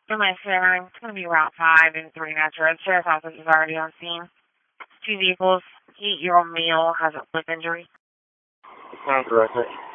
My Sarah, it's going to be Route 5 and 3 Metro. The sheriff's office is already on scene. 2 vehicles. 8-year-old male has a lip injury. Sounds terrific.